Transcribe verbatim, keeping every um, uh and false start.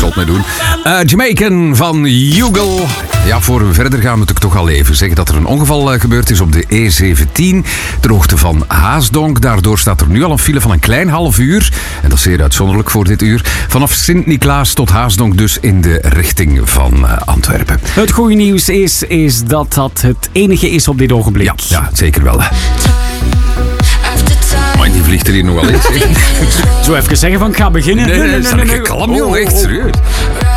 zot mee doen. Uh, Jamaican van Jugal. Ja, voor we verder gaan moet ik toch al even zeggen dat er een ongeval uh, gebeurd is op de E zeventien. Ter hoogte van Haasdonk. Daardoor staat er nu al een file van een klein half uur. En dat is zeer uitzonderlijk voor dit uur. Vanaf Sint-Niklaas tot Haasdonk dus in de richting van uh, Antwerpen. Het goede nieuws is, is dat dat het enige is op dit ogenblik. Ja, ja zeker wel. Maar die vliegt er hier nog wel eens. Zo even zeggen van, ik ga beginnen. Nee, nee, nee, nee, nee, nee. Kalm, joh, echt serieus.